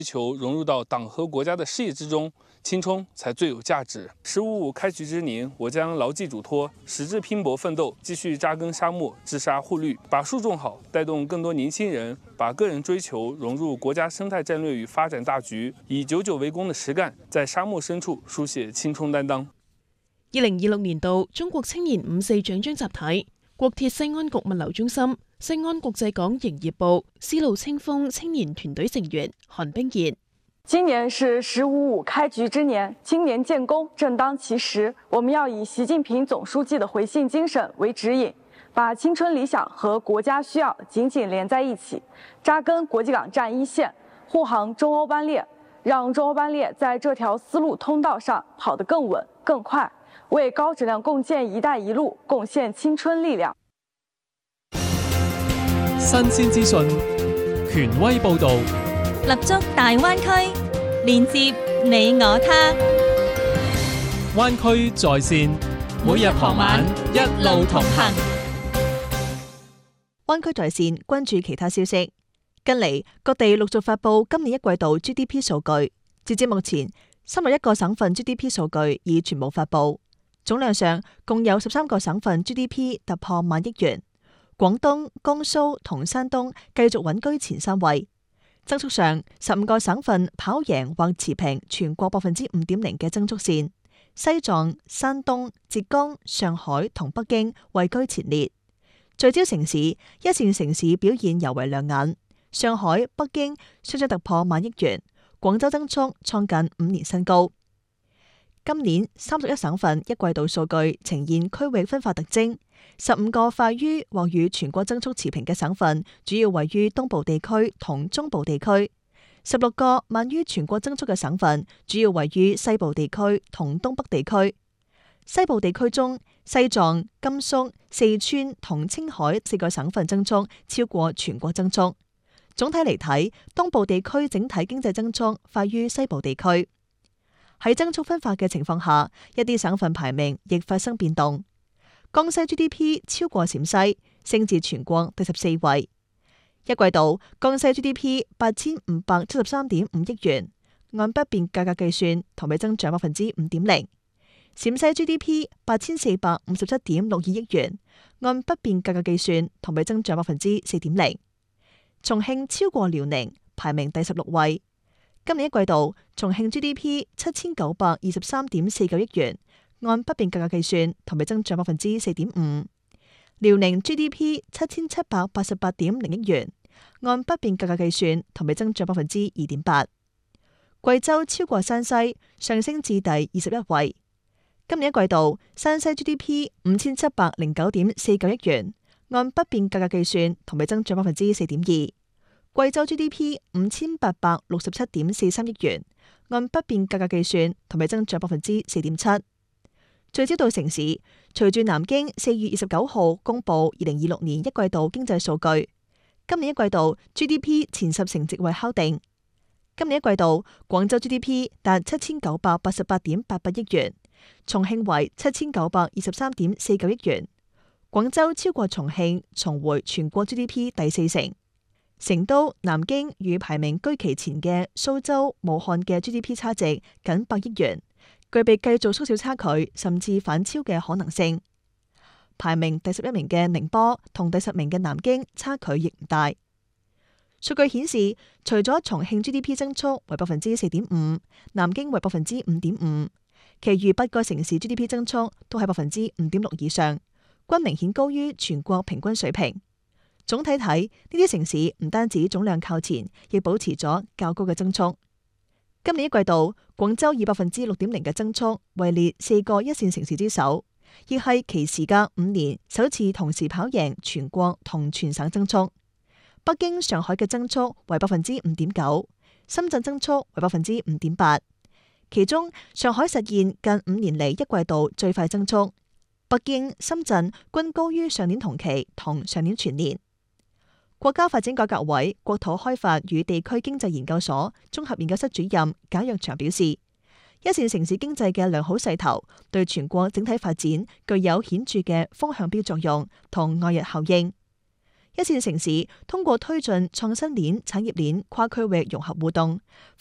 求融入到党和国家的事业之中，青春才最有价值。“15+5”开局之年，我将牢记嘱托，矢志拼搏奋斗，继续扎根沙漠，治沙护绿，把树种好，带动更多年轻人把个人追求融入國家生態戰略與發展大局，以久為功的實幹，在沙漠深處書寫青春擔當。 2026年度中國青年5.4獎章集體，國鐵西安局物流中心、西安國際港營業部絲路清風青年團隊成員韓冰燕。 今年是“15+5”開局之年，今年建功正當其時，我們要以習近平總書記的回信精神為指引，把青春理想和國家需要緊緊連在一起，扎根國際港站一線，護航中歐班列，讓中歐班列在這條絲路通道上跑得更穩更快，為高質量共建“一帶一路”貢獻青春力量。 新鮮資訊，權威報導， 立足大灣區，連接你我他。 灣區在線，每日傍晚一路同行。 灣區在線關注其他消息。近嚟各地陸續發布今年一季度 GDP 數據，截至目前31個省份 GDP 數據已全部發布，總量上共有13個省份 GDP 突破萬億元。廣東、江蘇同山東繼續穩居前3位，增速上15個省份跑贏或持平全國5.0%嘅增速線，西藏、山東、浙江、上海同北京位居前列。聚焦城市，一線城市表現尤為亮眼，上海、北京雙雙突破萬億元，廣州增速創近5年新高。今年31省份一季度數據呈現區域分化特徵，15個快於或與全國增速持平嘅省份，主要位於東部地區同中部地區；16個慢於全國增速嘅省份，主要位於西部地區同東北地區。西部地區中，西藏、甘肅、四川同青海4個省份增速超過全國增速。總體嚟睇，東部地區整體經濟增速快於西部地區。喺增速分化嘅情況下，一啲省份排名亦發生變動。江西 GDP 超過陝西，升至全國第14位。一季度，江西 GDP 8573.5億元，按不變價格計算，同比增長5.0%。陝西 GDP 8457.62億元，按不變價格計算，同比增長4.0%。重慶超過遼寧，排名第16位。今年一季度，重慶 GDP 7923.49億元，按不變價格計算，同比增長4.5%。遼寧 GDP 7788.0億元，按不變價格計算，同比增長2.8%。貴州超過山西，上升至第21位。今年一季度，山西 GDP 5709.49億元，按不變價格計算，同比增長4.2%。貴州 GDP 5867.43億元，按不變價格計算，同比增長4.7%。聚焦到城市，隨住南京4月29號公布2026年一季度經濟數據，今年一季度 GDP 前10成席位敲定。今年一季度，廣州 GDP 達7988.88億元，重慶為7923.49億元，廣州超過重慶，重回全國 GDP 第4成。成都、南京與排名居其前嘅蘇州、武漢嘅 GDP 差值僅100億元，具備繼續縮小差距甚至反超嘅可能性。排名第11名嘅寧波同第10名嘅南京差距亦唔大。數據顯示，除咗重慶 GDP 增速為4.5%，南京為5.5%，其餘8個城市 GDP 增速都喺5.6%以上，均明顯高於全國平均水平。總體睇，呢啲城市唔單止總量靠前，亦保持咗較高嘅增速。今年一季度，廣州以6.0%嘅增速位列4個一線城市之首，亦係其時隔5年首次同時跑贏全國同全省增速。北京、上海嘅增速為5.9%，深圳增速為5.8%，其中上海實現近5年嚟一季度最快增速，北京、深圳均高於上年同期同上年全年。國家發展改革委國土開發與地區經濟研究所綜合研究室主任賈躍祥表示，一線城市經濟嘅良好勢頭對全國整體發展具有顯著嘅風向標作用同外溢效應。 一線城市通過推進創新鏈、產業鏈、跨區域融合互動，